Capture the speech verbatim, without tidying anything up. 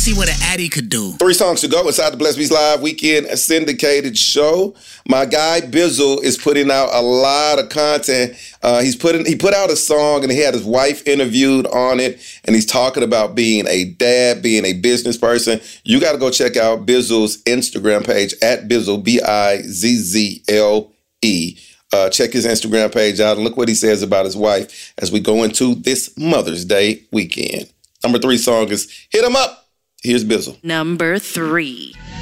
see what an Addy could do. Three songs to go inside the Blessed Beats Live Weekend syndicated show. My guy Bizzle is putting out a lot of content. Uh, he's putting he put out a song and he had his wife interviewed on it, and he's talking about being a dad, being a business person. You got to go check out Bizzle's Instagram page at Bizzle, B I Z Z L E. Uh, check his Instagram page out and look what he says about his wife as we go into this Mother's Day weekend. Number three song is Hit 'Em Up. Here's Bizzle. Number three.